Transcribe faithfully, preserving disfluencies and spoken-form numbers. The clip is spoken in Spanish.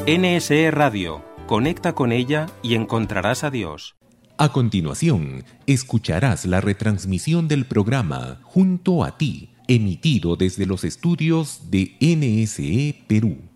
N S E Radio. Conecta con ella y encontrarás a Dios. A continuación, escucharás la retransmisión del programa Junto a ti, emitido desde los estudios de N S E Perú.